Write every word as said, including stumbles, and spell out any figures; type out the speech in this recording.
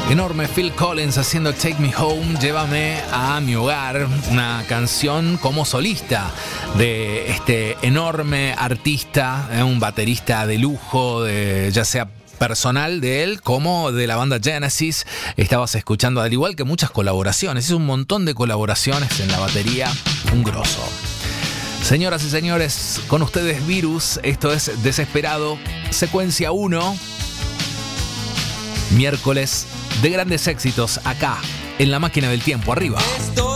Enorme Phil Collins haciendo Take Me Home, Llévame a mi hogar, una canción como solista de este enorme artista, eh, un baterista de lujo, de, ya sea personal de él como de la banda Genesis. Estabas escuchando, al igual que muchas colaboraciones, es un montón de colaboraciones en la batería, un grosso. Señoras y señores, con ustedes Virus, esto es Desesperado, secuencia uno, miércoles de grandes éxitos acá, en la máquina del tiempo, arriba.